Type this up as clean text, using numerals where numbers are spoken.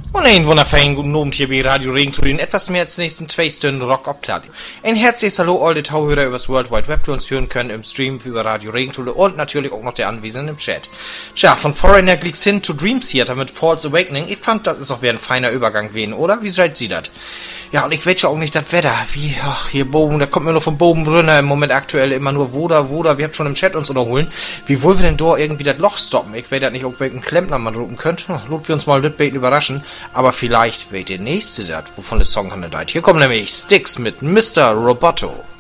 Und einen wundervollen guten Abend hier bei Radio Regentour, in etwas mehr als nächsten 2 Stunden Rock auf Platte. Ein herzliches Hallo all die Tauhörer übers World Wide Web, die uns hören können im Stream über Radio Regentour und natürlich auch noch der Anwesenden im Chat. Tja, von Foreigner Gleeks hin to Dream Theater mit False Awakening, ich fand, das ist auch wieder ein feiner Übergang gewesen, oder? Wie seid Sie das? Ja, und ich weiß ja auch nicht das Wetter. Wie, ach, hier Bogen, da kommt mir nur vom Bogenbrünner im Moment aktuell immer nur Woda, wir habt schon im Chat uns unterholen. Wie wollen wir denn da irgendwie das Loch stoppen? Ich weiß das nicht, ob wir einen Klempner mal drucken könnt. Lot wir uns mal das Beten überraschen. Aber vielleicht weht der nächste das, wovon der Song handelt. Hier kommt nämlich Styx mit Mr. Roboto.